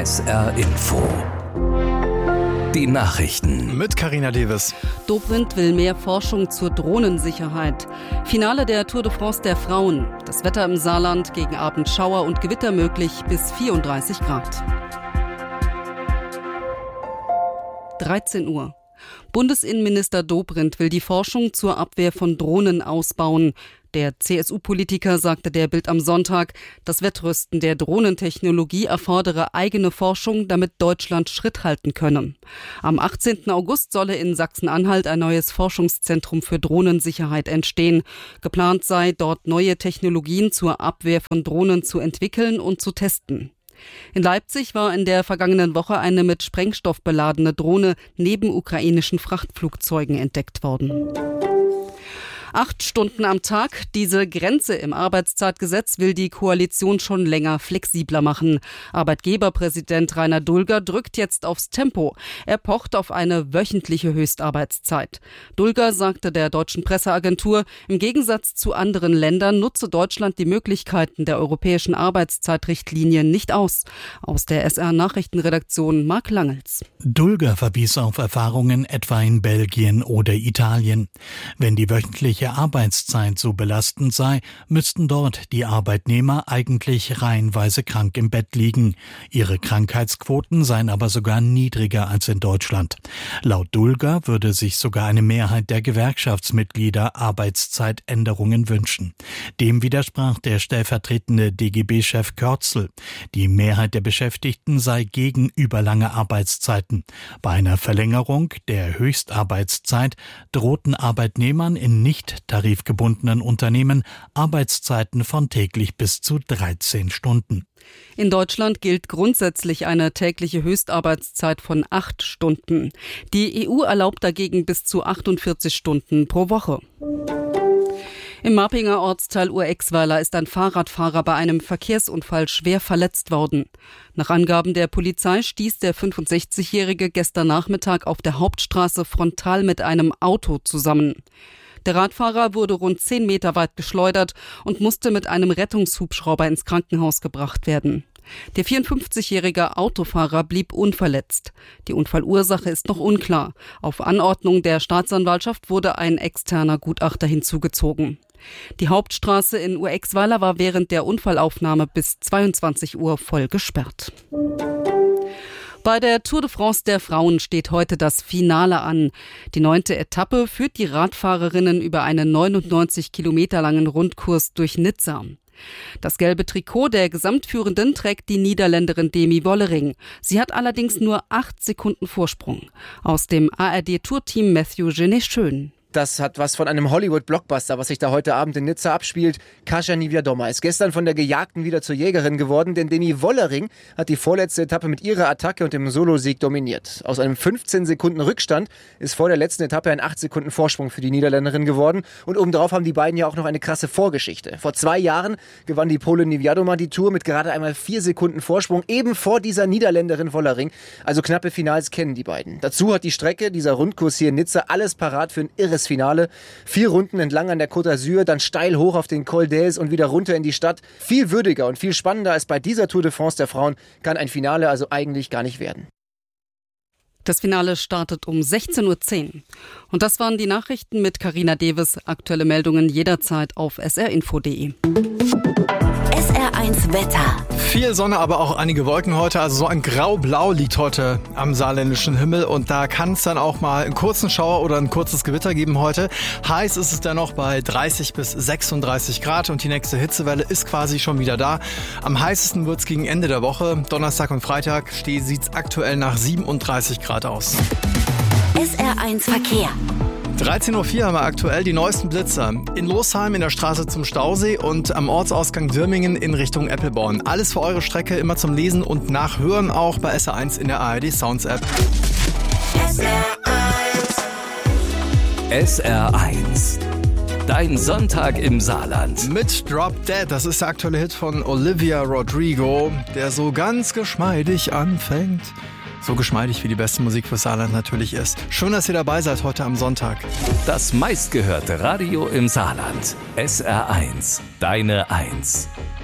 SR Info. Die Nachrichten mit Carina Davis. Dobrindt will mehr Forschung zur Drohnensicherheit. Finale der Tour de France der Frauen. Das Wetter im Saarland, gegen Abend Schauer und Gewitter möglich bis 34 Grad. 13 Uhr. Bundesinnenminister Dobrindt will die Forschung zur Abwehr von Drohnen ausbauen. Der CSU-Politiker sagte der Bild am Sonntag, das Wettrüsten der Drohnentechnologie erfordere eigene Forschung, damit Deutschland Schritt halten könne. Am 18. August solle in Sachsen-Anhalt ein neues Forschungszentrum für Drohnensicherheit entstehen. Geplant sei, dort neue Technologien zur Abwehr von Drohnen zu entwickeln und zu testen. In Leipzig war in der vergangenen Woche eine mit Sprengstoff beladene Drohne neben ukrainischen Frachtflugzeugen entdeckt worden. 8 Stunden am Tag. Diese Grenze im Arbeitszeitgesetz will die Koalition schon länger flexibler machen. Arbeitgeberpräsident Rainer Dulger drückt jetzt aufs Tempo. Er pocht auf eine wöchentliche Höchstarbeitszeit. Dulger sagte der deutschen Presseagentur, im Gegensatz zu anderen Ländern nutze Deutschland die Möglichkeiten der europäischen Arbeitszeitrichtlinie nicht aus. Aus der SR-Nachrichtenredaktion Marc Langels. Dulger verwies auf Erfahrungen etwa in Belgien oder Italien. Wenn die wöchentliche Arbeitszeit so belastend sei, müssten dort die Arbeitnehmer eigentlich reihenweise krank im Bett liegen. Ihre Krankheitsquoten seien aber sogar niedriger als in Deutschland. Laut Dulger würde sich sogar eine Mehrheit der Gewerkschaftsmitglieder Arbeitszeitänderungen wünschen. Dem widersprach der stellvertretende DGB-Chef Körzel. Die Mehrheit der Beschäftigten sei gegen überlange Arbeitszeiten. Bei einer Verlängerung der Höchstarbeitszeit drohten Arbeitnehmern in nicht tarifgebundenen Unternehmen Arbeitszeiten von täglich bis zu 13 Stunden. In Deutschland gilt grundsätzlich eine tägliche Höchstarbeitszeit von 8 Stunden. Die EU erlaubt dagegen bis zu 48 Stunden pro Woche. Im Marpinger Ortsteil Urexweiler ist ein Fahrradfahrer bei einem Verkehrsunfall schwer verletzt worden. Nach Angaben der Polizei stieß der 65-Jährige gestern Nachmittag auf der Hauptstraße frontal mit einem Auto zusammen. Der Radfahrer wurde rund 10 Meter weit geschleudert und musste mit einem Rettungshubschrauber ins Krankenhaus gebracht werden. Der 54-jährige Autofahrer blieb unverletzt. Die Unfallursache ist noch unklar. Auf Anordnung der Staatsanwaltschaft wurde ein externer Gutachter hinzugezogen. Die Hauptstraße in Urexweiler war während der Unfallaufnahme bis 22 Uhr voll gesperrt. Bei der Tour de France der Frauen steht heute das Finale an. Die 9. Etappe führt die Radfahrerinnen über einen 99 Kilometer langen Rundkurs durch Nizza. Das gelbe Trikot der Gesamtführenden trägt die Niederländerin Demi Wollering. Sie hat allerdings nur 8 Sekunden Vorsprung. Aus dem ARD-Tourteam Matthew Genet-Schön. Das hat was von einem Hollywood-Blockbuster, was sich da heute Abend in Nizza abspielt. Kasia Niewiadoma ist gestern von der Gejagten wieder zur Jägerin geworden, denn Demi Wollering hat die vorletzte Etappe mit ihrer Attacke und dem Solosieg dominiert. Aus einem 15 Sekunden Rückstand ist vor der letzten Etappe ein 8 Sekunden Vorsprung für die Niederländerin geworden. Und obendrauf haben die beiden ja auch noch eine krasse Vorgeschichte. Vor 2 Jahren gewann die Polin Niewiadoma die Tour mit gerade einmal 4 Sekunden Vorsprung, eben vor dieser Niederländerin Wollering. Also knappe Finals kennen die beiden. Dazu hat die Strecke, dieser Rundkurs hier in Nizza, alles parat für ein irres Finale. 4 Runden entlang an der Côte d'Azur, dann steil hoch auf den Col d'Aise und wieder runter in die Stadt. Viel würdiger und viel spannender als bei dieser Tour de France der Frauen kann ein Finale also eigentlich gar nicht werden. Das Finale startet um 16.10 Uhr. Und das waren die Nachrichten mit Carina Davis. Aktuelle Meldungen jederzeit auf srinfo.de. SR1 Wetter. Viel Sonne, aber auch einige Wolken heute. Also so ein Grau-Blau liegt heute am saarländischen Himmel. Und da kann es dann auch mal einen kurzen Schauer oder ein kurzes Gewitter geben heute. Heiß ist es dann noch bei 30 bis 36 Grad. Und die nächste Hitzewelle ist quasi schon wieder da. Am heißesten wird es gegen Ende der Woche. Donnerstag und Freitag sieht es aktuell nach 37 Grad aus. SR1 Verkehr. 13.04 Uhr haben wir aktuell die neuesten Blitzer. In Losheim in der Straße zum Stausee und am Ortsausgang Dürmingen in Richtung Eppelborn. Alles für eure Strecke immer zum Lesen und Nachhören auch bei SR1 in der ARD Sounds App. SR1. Dein Sonntag im Saarland. Mit Drop Dead, das ist der aktuelle Hit von Olivia Rodrigo, der so ganz geschmeidig anfängt. So geschmeidig wie die beste Musik für Saarland natürlich ist. Schön, dass ihr dabei seid heute am Sonntag. Das meistgehörte Radio im Saarland. SR1. Deine 1.